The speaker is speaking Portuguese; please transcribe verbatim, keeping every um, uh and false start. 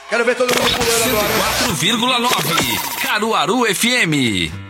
Quero ver todo mundo pulando agora. quatro vírgula nove Caruaru F M.